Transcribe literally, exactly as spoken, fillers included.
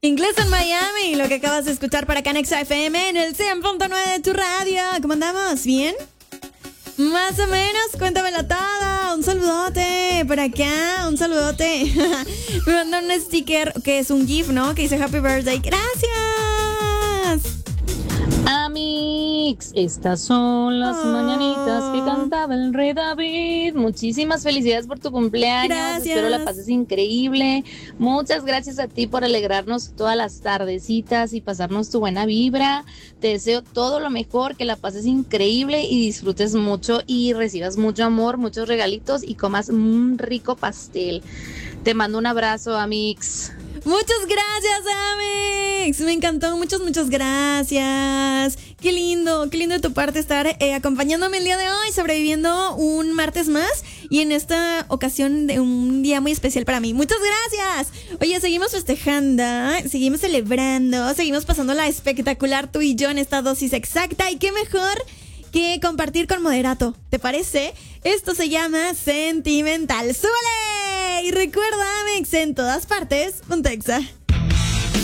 Inglés en Miami, lo que acabas de escuchar para acá en Exa F M en el cien punto nueve de tu radio. ¿Cómo andamos? ¿Bien? Más o menos, cuéntamela toda. Un saludote por acá, un saludote. Me mandó un sticker que es un GIF, ¿no? Que dice Happy Birthday. ¡Gracias! Amix, estas son las oh. mañanitas que cantaba el rey David. Muchísimas felicidades por tu cumpleaños. Gracias. Espero la pases increíble. Muchas gracias a ti por alegrarnos todas las tardecitas y pasarnos tu buena vibra. Te deseo todo lo mejor, que la pases increíble y disfrutes mucho y recibas mucho amor, muchos regalitos y comas un rico pastel. Te mando un abrazo, Amix. Muchas gracias, Amix. Me encantó, muchas, muchas gracias. Qué lindo, qué lindo de tu parte estar eh, acompañándome el día de hoy, sobreviviendo un martes más y en esta ocasión de un día muy especial para mí. Muchas gracias. Oye, seguimos festejando, seguimos celebrando, seguimos pasándola espectacular tú y yo en esta dosis exacta y qué mejor que compartir con Moderato. ¿Te parece? Esto se llama Sentimental. ¡Súbele! Y recuerda, Amex, en todas partes, Pontexa.